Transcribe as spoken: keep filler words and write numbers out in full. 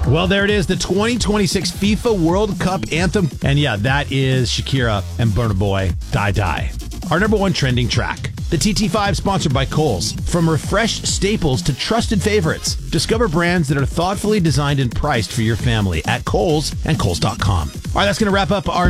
Well, there it is, the twenty twenty-six FIFA World Cup anthem. And yeah, that is Shakira and Burna Boy, Die Die. Our number one trending track. The T T five sponsored by Kohl's. From refreshed staples to trusted favorites. Discover brands that are thoughtfully designed and priced for your family at Kohl's and Kohl's dot com. All right, that's going to wrap up our